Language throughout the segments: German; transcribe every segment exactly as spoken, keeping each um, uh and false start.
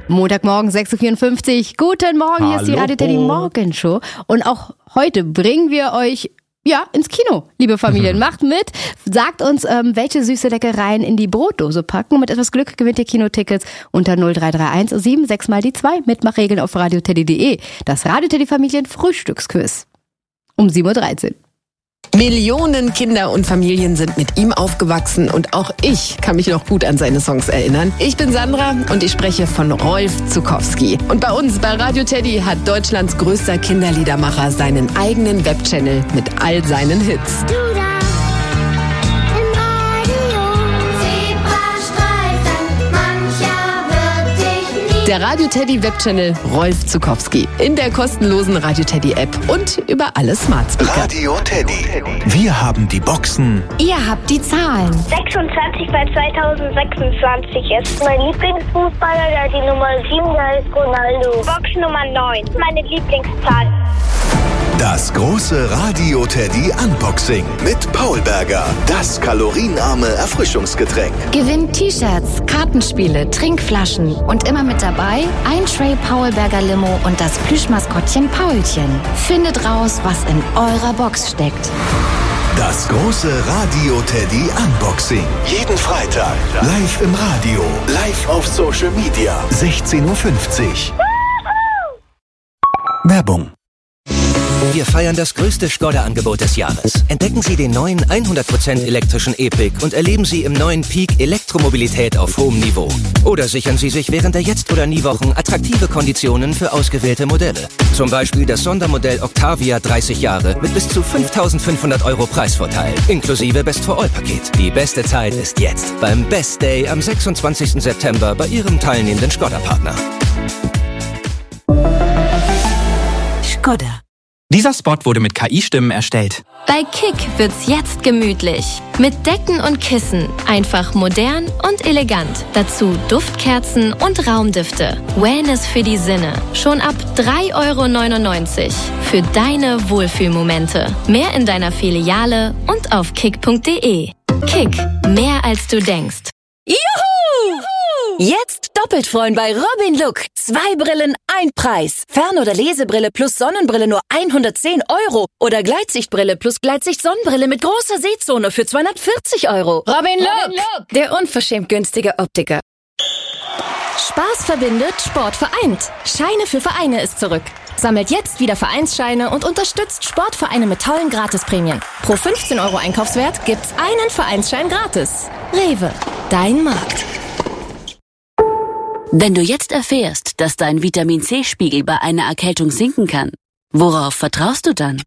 Montagmorgen sechs Uhr vierundfünfzig. Guten Morgen, hier ist die Radio Teddy Morgenshow. Und auch heute bringen wir euch ja ins Kino, liebe Familien. Macht mit, sagt uns, ähm, welche süße Leckereien in die Brotdose packen. Und mit etwas Glück gewinnt ihr Kinotickets unter null drei drei eins sieben sechs mal die zwei. Mitmachregeln auf radioteddy punkt de. Das Radio Teddy Familien Frühstücksquiz. Um sieben Uhr dreizehn. Millionen Kinder und Familien sind mit ihm aufgewachsen und auch ich kann mich noch gut an seine Songs erinnern. Ich bin Sandra und ich spreche von Rolf Zuckowski. Und bei uns bei Radio Teddy hat Deutschlands größter Kinderliedermacher seinen eigenen Webchannel mit all seinen Hits. Der Radio Teddy Webchannel Rolf Zuckowski. In der kostenlosen Radio Teddy App und über alle Smart Speaker. Radio Teddy. Wir haben die Boxen. Ihr habt die Zahlen. sechsundzwanzig bei zweitausendsechsundzwanzig ist mein Lieblingsfußballer, der die Nummer sieben, der ist Ronaldo. Box Nummer neun, meine Lieblingszahl. Das große Radio Teddy Unboxing mit Paul Berger. Das kalorienarme Erfrischungsgetränk. Gewinnt T-Shirts, Kartenspiele, Trinkflaschen und immer mit dabei ein Tray Paul Berger Limo und das Plüschmaskottchen Paulchen. Findet raus, was in eurer Box steckt. Das große Radio Teddy Unboxing. Jeden Freitag live im Radio, live auf Social Media. sechzehn Uhr fünfzig. Werbung. Wir feiern das größte Skoda-Angebot des Jahres. Entdecken Sie den neuen hundert Prozent elektrischen E-Pick und erleben Sie im neuen Peak Elektromobilität auf hohem Niveau. Oder sichern Sie sich während der Jetzt- oder Nie-Wochen attraktive Konditionen für ausgewählte Modelle. Zum Beispiel das Sondermodell Octavia dreißig Jahre mit bis zu fünftausendfünfhundert Euro Preisvorteil, inklusive Best-for-All-Paket. Die beste Zeit ist jetzt beim Best Day am sechsundzwanzigsten September bei Ihrem teilnehmenden Skoda-Partner. Skoda. Dieser Spot wurde mit K I-Stimmen erstellt. Bei Kick wird's jetzt gemütlich. Mit Decken und Kissen. Einfach modern und elegant. Dazu Duftkerzen und Raumdüfte. Wellness für die Sinne. Schon ab drei Euro neunundneunzig. Für deine Wohlfühlmomente. Mehr in deiner Filiale und auf kick punkt de. Kick. Mehr als du denkst. Juhu! Jetzt doppelt freuen bei Robin Look. Zwei Brillen, ein Preis. Fern- oder Lesebrille plus Sonnenbrille nur hundertzehn Euro. Oder Gleitsichtbrille plus Gleitsicht-Sonnenbrille mit großer Sehzone für zweihundertvierzig Euro. Robin Look, Robin Look. Der unverschämt günstige Optiker. Spaß verbindet, Sport vereint. Scheine für Vereine ist zurück. Sammelt jetzt wieder Vereinsscheine und unterstützt Sportvereine mit tollen Gratisprämien. Pro fünfzehn Euro Einkaufswert gibt's einen Vereinsschein gratis. Rewe, dein Markt. Wenn du jetzt erfährst, dass dein Vitamin-C-Spiegel bei einer Erkältung sinken kann, worauf vertraust du dann?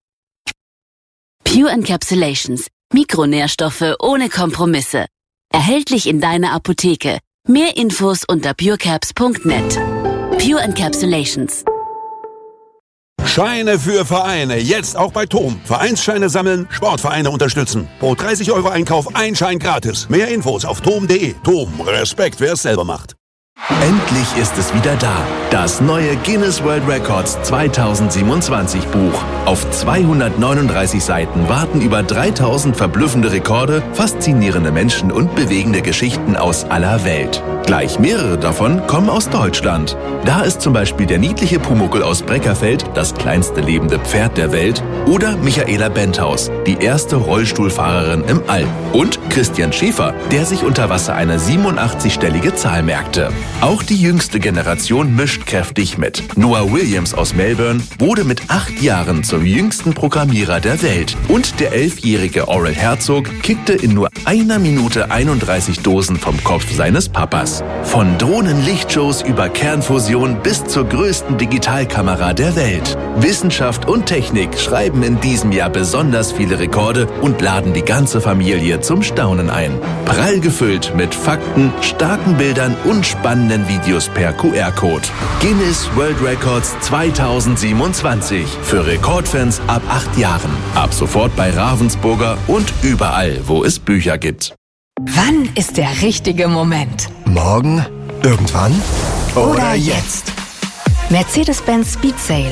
Pure Encapsulations. Mikronährstoffe ohne Kompromisse. Erhältlich in deiner Apotheke. Mehr Infos unter purecaps punkt net. Pure Encapsulations. Scheine für Vereine, jetzt auch bei Tom. Vereinsscheine sammeln, Sportvereine unterstützen. Pro dreißig Euro Einkauf ein Schein gratis. Mehr Infos auf tom punkt de. Tom, Respekt, wer es selber macht. Endlich ist es wieder da. Das neue Guinness World Records zweitausendsiebenundzwanzig Buch. Auf zweihundertneununddreißig Seiten warten über dreitausend verblüffende Rekorde, faszinierende Menschen und bewegende Geschichten aus aller Welt. Gleich mehrere davon kommen aus Deutschland. Da ist zum Beispiel der niedliche Pumuckl aus Breckerfeld, das kleinste lebende Pferd der Welt, oder Michaela Benthaus, die erste Rollstuhlfahrerin im All. Und Christian Schäfer, der sich unter Wasser eine siebenundachtzigstellige Zahl merkte. Auch die jüngste Generation mischt kräftig mit. Noah Williams aus Melbourne wurde mit acht Jahren zum jüngsten Programmierer der Welt. Und der elfjährige Oral Herzog kickte in nur einer Minute einunddreißig Dosen vom Kopf seines Papas. Von Drohnenlichtshows über Kernfusion bis zur größten Digitalkamera der Welt. Wissenschaft und Technik schreiben in diesem Jahr besonders viele Rekorde und laden die ganze Familie zum Staunen ein. Prall gefüllt mit Fakten, starken Bildern und spannenden Videos per Q R-Code. Guinness World Records zweitausendsiebenundzwanzig. Für Rekordfans ab acht Jahren. Ab sofort bei Ravensburger und überall, wo es Bücher gibt. Wann ist der richtige Moment? Morgen? Irgendwann? Oder, Oder jetzt? Mercedes-Benz Speed Sale.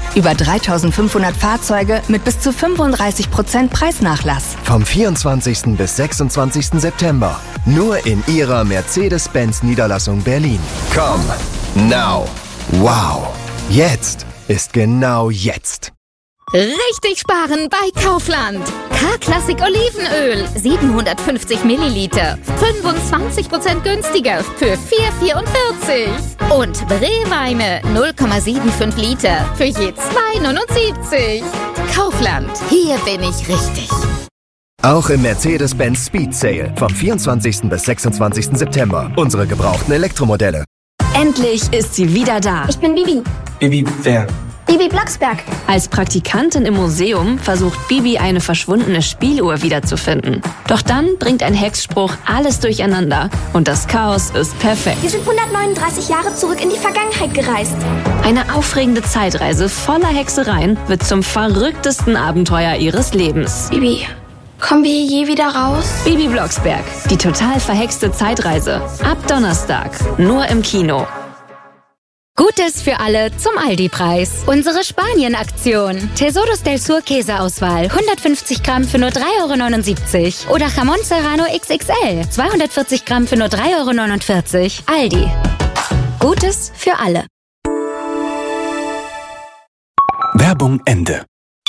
Über dreitausendfünfhundert Fahrzeuge mit bis zu fünfunddreißig Prozent Preisnachlass. Vom vierundzwanzigsten bis sechsundzwanzigsten September. Nur in Ihrer Mercedes-Benz-Niederlassung Berlin. Come now. Wow. Jetzt ist genau jetzt. Richtig sparen bei Kaufland. K-Klassik Olivenöl, siebenhundertfünfzig Milliliter, fünfundzwanzig Prozent günstiger für vier Euro vierundvierzig. Und Brewweine null Komma fünfundsiebzig Liter für je zwei Euro neunundsiebzig. Kaufland, hier bin ich richtig. Auch im Mercedes-Benz Speed Sale vom vierundzwanzigsten bis sechsundzwanzigsten September. Unsere gebrauchten Elektromodelle. Endlich ist sie wieder da. Ich bin Bibi. Bibi wer? Bibi Blocksberg. Als Praktikantin im Museum versucht Bibi eine verschwundene Spieluhr wiederzufinden. Doch dann bringt ein Hexspruch alles durcheinander und das Chaos ist perfekt. Wir sind hundertneununddreißig Jahre zurück in die Vergangenheit gereist. Eine aufregende Zeitreise voller Hexereien wird zum verrücktesten Abenteuer ihres Lebens. Bibi, kommen wir hier je wieder raus? Bibi Blocksberg, die total verhexte Zeitreise. Ab Donnerstag, nur im Kino. Gutes für alle zum Aldi-Preis. Unsere Spanien-Aktion. Tesoros del Sur Käseauswahl. hundertfünfzig Gramm für nur drei Euro neunundsiebzig. Oder Jamón Serrano X X L. zweihundertvierzig Gramm für nur drei Euro neunundvierzig. Aldi. Gutes für alle. Werbung Ende.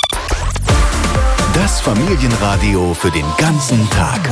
Das Familienradio für den ganzen Tag.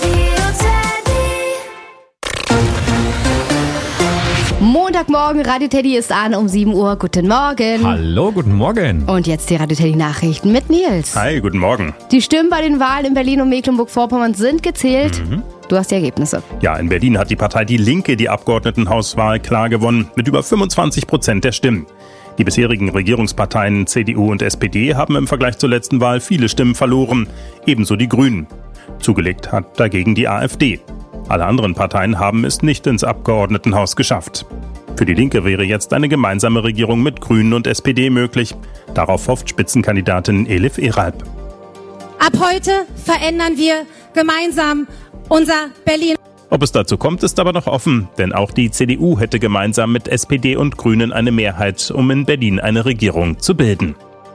Montagmorgen, Radio Teddy ist an um sieben Uhr. Guten Morgen. Hallo, guten Morgen. Und jetzt die Radio Teddy Nachrichten mit Nils. Hi, guten Morgen. Die Stimmen bei den Wahlen in Berlin und Mecklenburg-Vorpommern sind gezählt. Mhm. Du hast die Ergebnisse. Ja, in Berlin hat die Partei Die Linke die Abgeordnetenhauswahl klar gewonnen mit über fünfundzwanzig Prozent der Stimmen. Die bisherigen Regierungsparteien C D U und S P D haben im Vergleich zur letzten Wahl viele Stimmen verloren. Ebenso die Grünen. Zugelegt hat dagegen die AfD. Alle anderen Parteien haben es nicht ins Abgeordnetenhaus geschafft. Für die Linke wäre jetzt eine gemeinsame Regierung mit Grünen und S P D möglich. Darauf hofft Spitzenkandidatin Elif Eralp. Ab heute verändern wir gemeinsam unser Berlin. Ob es dazu kommt, ist aber noch offen, denn auch die C D U hätte gemeinsam mit S P D und Grünen eine Mehrheit, um in Berlin eine Regierung zu bilden.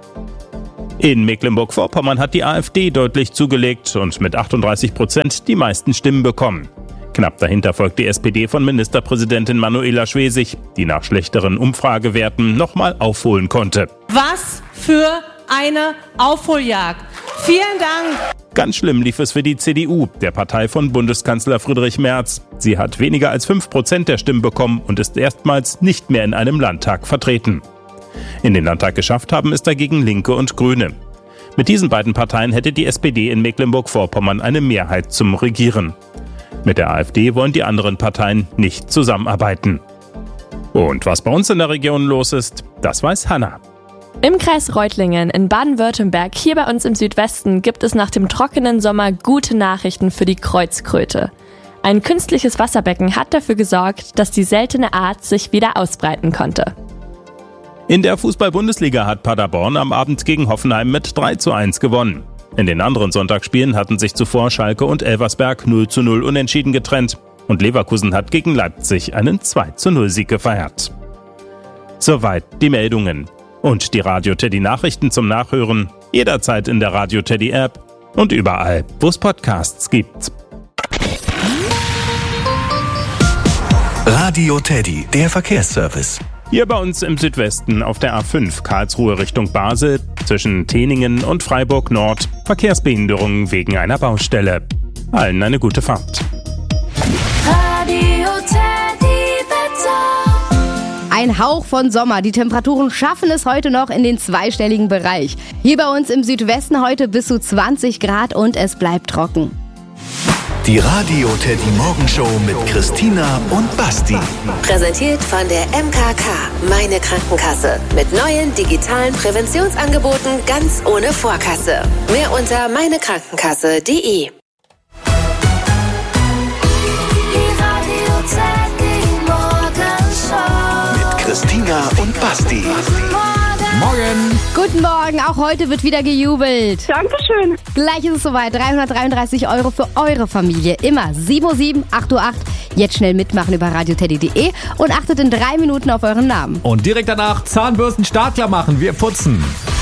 In Mecklenburg-Vorpommern hat die AfD deutlich zugelegt und mit achtunddreißig Prozent die meisten Stimmen bekommen. Knapp dahinter folgt die S P D von Ministerpräsidentin Manuela Schwesig, die nach schlechteren Umfragewerten nochmal aufholen konnte. Was für eine Aufholjagd. Vielen Dank. Ganz schlimm lief es für die C D U, der Partei von Bundeskanzler Friedrich Merz. Sie hat weniger als fünf Prozent der Stimmen bekommen und ist erstmals nicht mehr in einem Landtag vertreten. In den Landtag geschafft haben es dagegen Linke und Grüne. Mit diesen beiden Parteien hätte die S P D in Mecklenburg-Vorpommern eine Mehrheit zum Regieren. Mit der AfD wollen die anderen Parteien nicht zusammenarbeiten. Und was bei uns in der Region los ist, das weiß Hanna. Im Kreis Reutlingen in Baden-Württemberg, hier bei uns im Südwesten, gibt es nach dem trockenen Sommer gute Nachrichten für die Kreuzkröte. Ein künstliches Wasserbecken hat dafür gesorgt, dass die seltene Art sich wieder ausbreiten konnte. In der Fußball-Bundesliga hat Paderborn am Abend gegen Hoffenheim mit drei zu eins gewonnen. In den anderen Sonntagsspielen hatten sich zuvor Schalke und Elversberg null zu null unentschieden getrennt. Und Leverkusen hat gegen Leipzig einen zwei zu null Sieg gefeiert. Soweit die Meldungen. Und die Radio Teddy Nachrichten zum Nachhören jederzeit in der Radio Teddy App und überall, wo es Podcasts gibt. Radio Teddy, der Verkehrsservice. Hier bei uns im Südwesten auf der A fünf Karlsruhe Richtung Basel zwischen Teningen und Freiburg Nord Verkehrsbehinderungen wegen einer Baustelle. Allen eine gute Fahrt. Radio Teddy Wetter. Ein Hauch von Sommer. Die Temperaturen schaffen es heute noch in den zweistelligen Bereich. Hier bei uns im Südwesten heute bis zu zwanzig Grad und es bleibt trocken. Die Radio Teddy Morgenshow mit Christina und Basti. Präsentiert von der M K K, meine Krankenkasse. Mit neuen digitalen Präventionsangeboten ganz ohne Vorkasse. Mehr unter meinekrankenkasse punkt de. Die Radio Teddy Morgenshow mit Christina und Basti. Morgen. Guten Morgen, auch heute wird wieder gejubelt. Dankeschön. Gleich ist es soweit, dreihundertdreiunddreißig Euro für eure Familie. Immer sieben Uhr sieben, acht Uhr acht. Jetzt schnell mitmachen über radioteddy punkt de und achtet in drei Minuten auf euren Namen. Und direkt danach Zahnbürsten startklar machen. Wir putzen.